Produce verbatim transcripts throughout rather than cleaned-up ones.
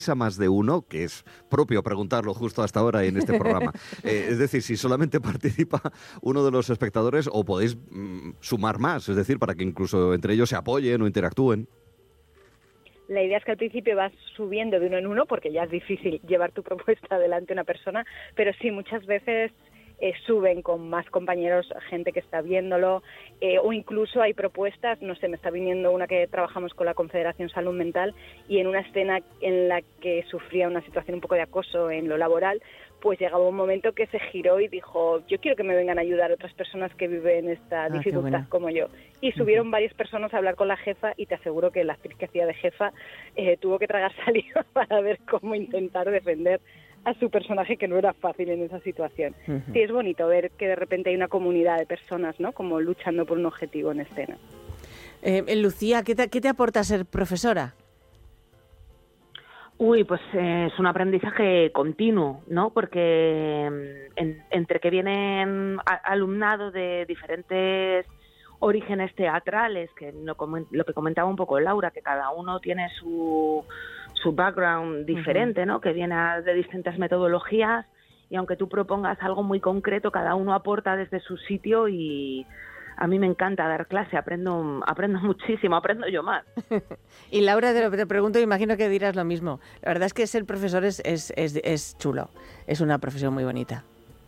a más de uno, que es propio preguntarlo justo hasta ahora en este programa. Eh, es decir, si solamente participa uno de los espectadores o podéis mm, sumar más, es decir, para que incluso entre ellos se apoyen o interactúen. La idea es que al principio vas subiendo de uno en uno, porque ya es difícil llevar tu propuesta delante de una persona, pero sí, muchas veces eh, suben con más compañeros, gente que está viéndolo, eh, o incluso hay propuestas, no sé, me está viniendo una que trabajamos con la Confederación Salud Mental, y en una escena en la que sufría una situación un poco de acoso en lo laboral, pues llegaba un momento que se giró y dijo, yo quiero que me vengan a ayudar otras personas que viven esta Ah, dificultad como yo. Y subieron uh-huh. varias personas a hablar con la jefa, y te aseguro que la actriz que hacía de jefa eh, tuvo que tragar saliva para ver cómo intentar defender a su personaje, que no era fácil en esa situación. Uh-huh. Sí, es bonito ver que de repente hay una comunidad de personas, ¿no?, como luchando por un objetivo en escena. Eh, Lucía, ¿qué te, ¿qué te aporta ser profesora? Uy, pues eh, es un aprendizaje continuo, ¿no? Porque en, entre que vienen a, alumnado de diferentes orígenes teatrales, que lo, lo que comentaba un poco Laura, que cada uno tiene su, su background diferente, ¿no? Que viene de distintas metodologías, y aunque tú propongas algo muy concreto, cada uno aporta desde su sitio, y a mí me encanta dar clase, aprendo aprendo muchísimo, aprendo yo más. Y Laura, te, lo, te pregunto, imagino que dirás lo mismo. La verdad es que ser profesor es, es, es, es chulo, es una profesión muy bonita.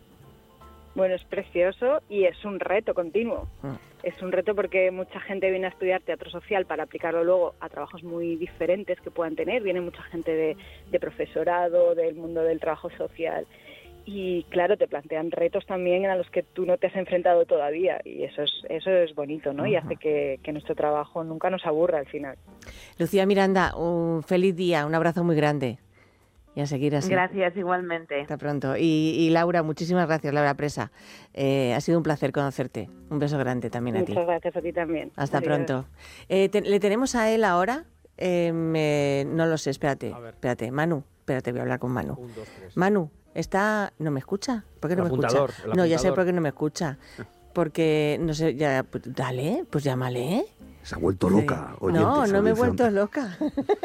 Bueno, es precioso y es un reto continuo. Mm. Es un reto porque mucha gente viene a estudiar teatro social para aplicarlo luego a trabajos muy diferentes que puedan tener. Viene mucha gente de, de profesorado, del mundo del trabajo social. Y claro, te plantean retos también a los que tú no te has enfrentado todavía, y eso es eso es bonito, ¿no? Uh-huh. Y hace que, que nuestro trabajo nunca nos aburra al final. Lucía Miranda, un feliz día, un abrazo muy grande. Y a seguir así. Gracias, igualmente. Hasta pronto. Y, y Laura, muchísimas gracias, Laura Presa. Eh, ha sido un placer conocerte. Un beso grande también a Muchas ti. Muchas gracias a ti también. Hasta Adiós. pronto. Eh, te, ¿Le tenemos a él ahora? Eh, me, no lo sé, espérate. Espérate, Manu. Espérate, voy a hablar con Manu. Un, dos, tres. Manu. Está, ¿no me escucha? ¿Por qué no el me apuntador, escucha? No, ya sé por qué no me escucha. Porque, no sé, ya, pues, dale, pues llámale. Se ha vuelto loca. Oyente, no, no me he vuelto loca.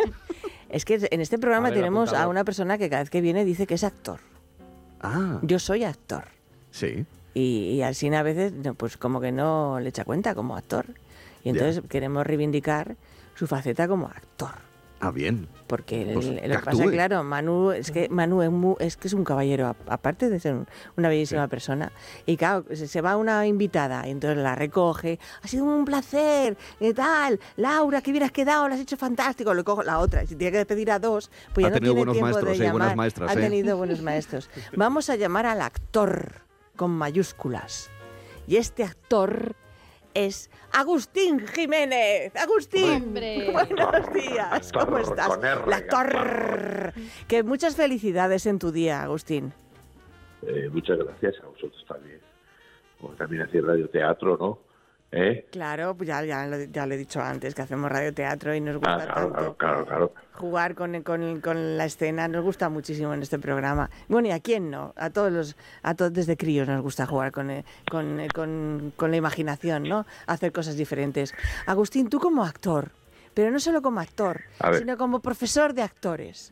Es que en este programa a ver, tenemos a una persona que cada vez que viene dice que es actor. Ah. Yo soy actor. Sí. Y, y al cine a veces, no, pues como que no le echa cuenta como actor. Y entonces yeah. queremos reivindicar su faceta como actor. Ah, bien. Porque pues el, lo que, que pasa, claro, Manu es que Manu es, muy, es que es un caballero, aparte de ser un, una bellísima sí. persona. Y claro, se va una invitada y entonces la recoge. Ha sido un placer, ¿qué tal? Laura, que hubieras quedado, lo has hecho fantástico. Lo cojo la otra. Si tiene que despedir a dos, pues ha ya no tiene buenos tiempo maestros, de eh, llamar. Buenas maestras, ha eh. tenido buenos maestros. Vamos a llamar al actor con mayúsculas. Y este actor es Agustín Jiménez. Agustín, ¡Hombre! Buenos días, ¿cómo Actor, estás? con R, El actor. Que muchas felicidades en tu día, Agustín. Eh, muchas gracias a vosotros también. Como también hacéis radioteatro, ¿no? ¿Eh? Claro, pues ya, ya, lo, ya lo he dicho antes, que hacemos radioteatro y nos gusta ah, claro, tanto claro, claro, claro. jugar con, con, con la escena, nos gusta muchísimo en este programa. Bueno, ¿y a quién no? A todos los, a todos desde críos nos gusta jugar con, con, con, con la imaginación, ¿no? Hacer cosas diferentes. Agustín, tú como actor, pero no solo como actor, sino como profesor de actores.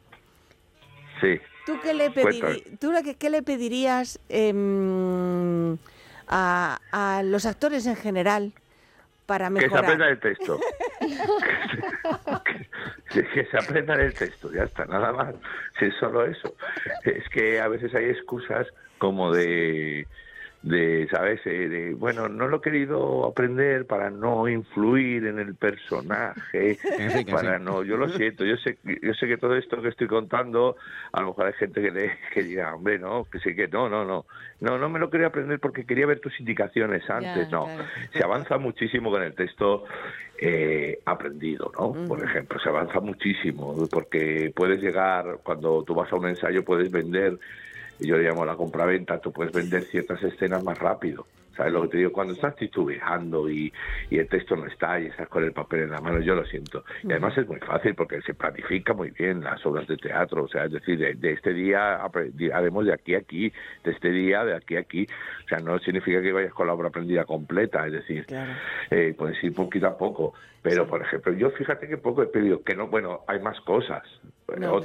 Sí. ¿Tú qué le, pediri- ¿tú qué, qué le pedirías eh, a, a los actores en general para mejorar? Que se aprendan el texto. que, que se aprendan el texto, ya está, nada más. Si es solo eso. Es que a veces hay excusas como de... de sabes eh, de, bueno, no lo he querido aprender para no influir en el personaje, sí, para sí. no, yo lo siento, yo sé yo sé que todo esto que estoy contando a lo mejor hay gente que le que diga, hombre, no, que sí que no, no, no, no, no me lo quería aprender porque quería ver tus indicaciones antes, ya, no, claro. Se avanza muchísimo con el texto eh, aprendido, ¿no? Uh-huh. Por ejemplo, se avanza muchísimo porque puedes llegar, cuando tú vas a un ensayo puedes vender, y yo le llamo la compraventa, tú puedes vender ciertas escenas más rápido. ¿Sabes lo que te digo? Cuando estás titubeando y, y el texto no está y estás con el papel en la mano, yo lo siento. Y además es muy fácil porque se planifica muy bien las obras de teatro. O sea, es decir, de, de este día haremos de aquí a aquí, de este día de aquí a aquí. O sea, no significa que vayas con la obra aprendida completa, es decir, claro. eh, puedes ir poquito a poco. Pero, sí. por ejemplo, yo fíjate que poco he pedido, que no, bueno, hay más cosas. No,